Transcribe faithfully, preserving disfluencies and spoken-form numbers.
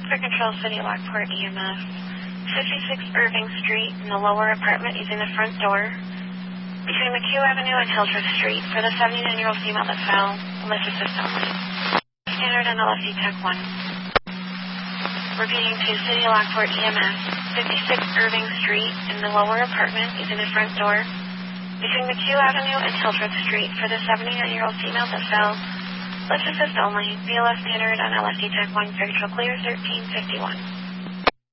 For control, City Lockport E M S. fifty-six Irving Street in the lower apartment using the front door. Between McHugh Avenue and Hildreth Street for the seventy-nine-year-old female that fell. Lift assist only. Standard on L F D Tech one. Repeating to City Lockport E M S. fifty-six Irving Street in the lower apartment using the front door. Between McHugh Avenue and Hildreth Street for the seventy-nine-year-old female that fell. Lift assist only. B L S standard on L F D Tech one. Fare control clear thirteen fifty-one.